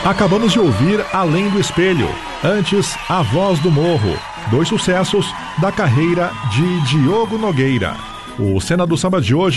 Acabamos de ouvir Além do Espelho, antes A Voz do Morro, 2 sucessos da carreira de Diogo Nogueira. O Cena do Samba de hoje